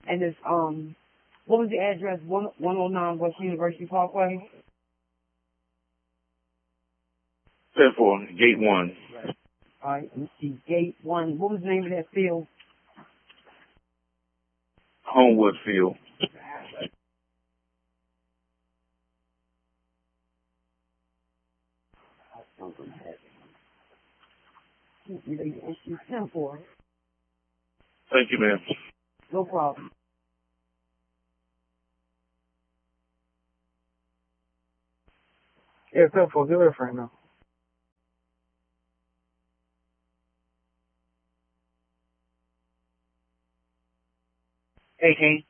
And it's, what was the address? 109 West University Parkway? 10-4, Gate 1. All right, let's see, Gate 1. What was the name of that field? Homewood Field. Issue 10-4. Thank you, ma'am. No problem. Yeah, 10-4, give it a frame now. $18.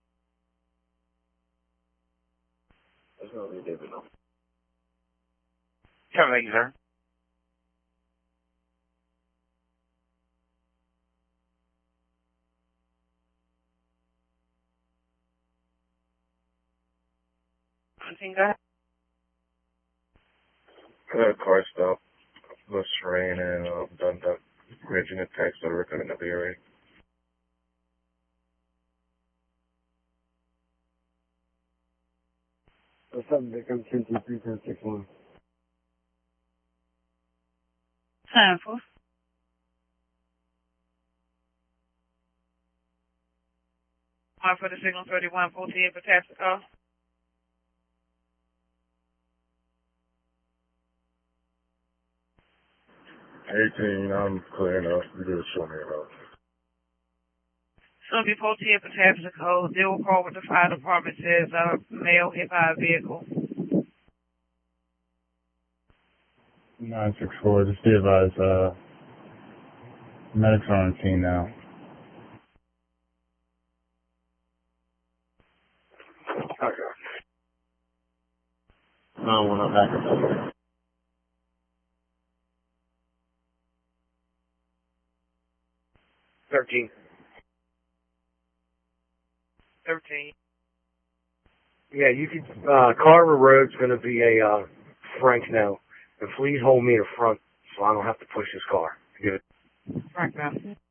That's not really David, no. 7, sir. Go ahead. Car stop. Bus ran and done that. Bridging attacks that are recording the area. What's up, Victim 223-1061? 10-4. One for the signal 3148 for taxi call. 18, I'm clearing up. You just show me about. So before Tia for taxi call, they will call with the fire department says male hit by a vehicle. 964, just be advised, medics are on scene now. Okay. No, we're not back up. 13. 13. Yeah, you could, Carver Road's gonna be a, Frank now. And please hold me in front so I don't have to push this car. Good. Frank now.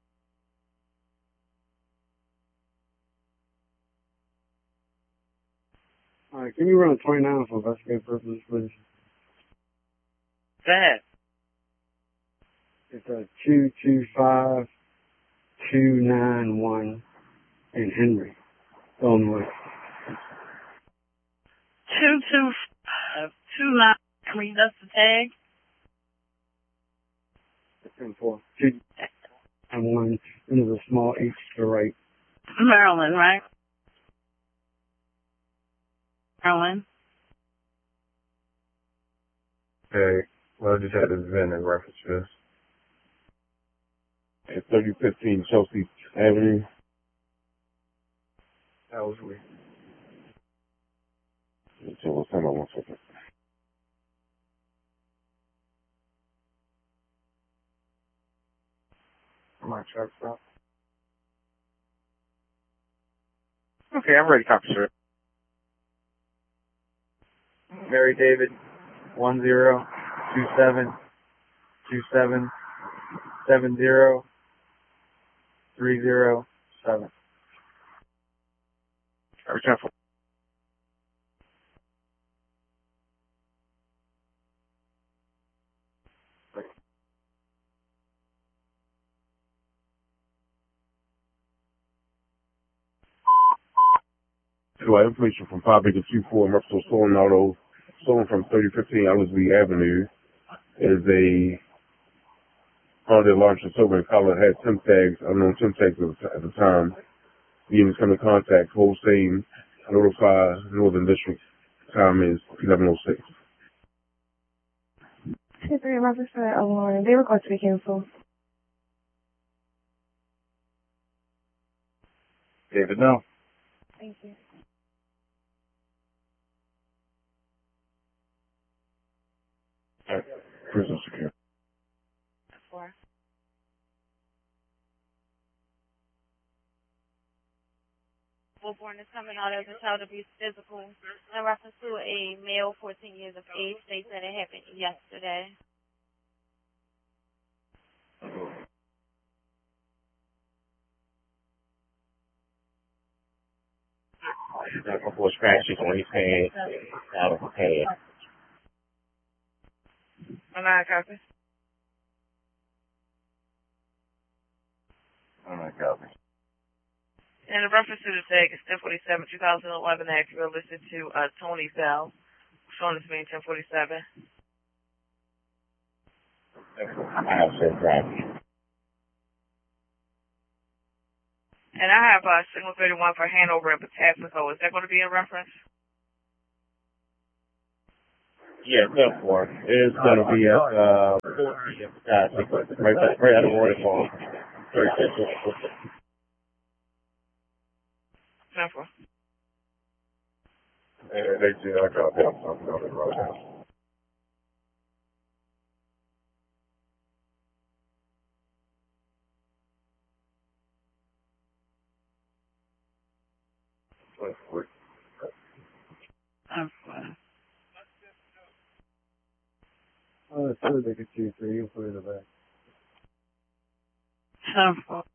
Alright, can you run 29 for investigative purposes, please? Go ahead. It's a 225291 in Henry, Illinois. 2259. I mean, that's the tag. 10-4. 2 and 1, and there's a small H to the right. Maryland, right? Maryland. Okay, well, I just had this VIN in reference to this. It's 3015 Chelsea Avenue. Ellsworth. So we'll send on 1 second. My truck stop. Okay, I'm ready, copy, sir. Mary David, 1027277037. Every time for Provide information from Pop Baker 24 Merciful Stolen Auto, stolen from 3015 Ellerslie Avenue. Is a Honda Elantra Silver in color, had temp tags, unknown temp tags at the time. The units come in contact, Holstein, notify Northern District. Time is 11:06. 2-3 message for Illinois. They request to be canceled. David, no. Thank you. All right. Prison secure. 4. Born is coming out as a child abuse physical in reference to a male 14 years of age. They said it happened yesterday. before scratches on his hand, out of his hand. Online copy. Online copy. And the reference to the tag is 1047, 2011 accurate, listed to Tony Bell, showing this being 1047. I have said driving. And I have signal 31 for Hanover and Patafico. Is that going to be a reference? Yeah, therefore, it is going to be at, right at the waterfall. Therefore. And they do, I got something on it right now. Oh, it's good they could see, so you can put it in the back. Therefore.